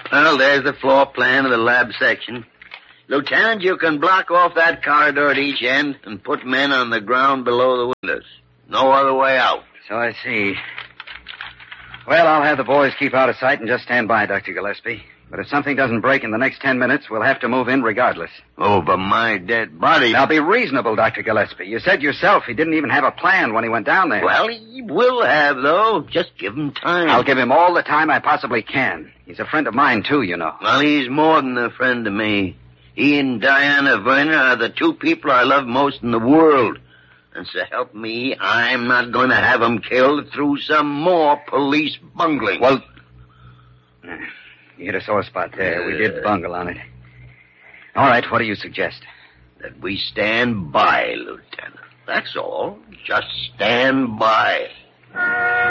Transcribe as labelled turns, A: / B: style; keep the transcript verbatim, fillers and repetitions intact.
A: Well, there's the floor plan of the lab section. Lieutenant, you can block off that corridor at each end and put men on the ground below the windows. No other way out.
B: So I see. Well, I'll have the boys keep out of sight and just stand by, Doctor Gillespie. But if something doesn't break in the next ten minutes, we'll have to move in regardless.
A: Over my dead body.
B: Now, be reasonable, Doctor Gillespie. You said yourself he didn't even have a plan when he went down there.
A: Well, he will have, though. Just give him time.
B: I'll give him all the time I possibly can. He's a friend of mine, too, you know.
A: Well, he's more than a friend to me. He and Diana Werner are the two people I love most in the world. And so help me, I'm not going to have him killed through some more police bungling.
B: Well, you hit a sore spot there. Uh, we did bungle on it. All right, what do you suggest?
A: That we stand by, Lieutenant. That's all. Just stand by.